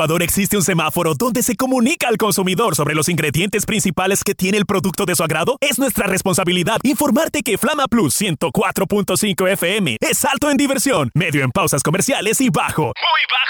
Ecuador existe un semáforo donde se comunica al consumidor sobre los ingredientes principales que tiene el producto de su agrado. Es nuestra responsabilidad informarte que Flama Plus 104.5 FM es alto en diversión, medio en pausas comerciales y bajo, muy bajo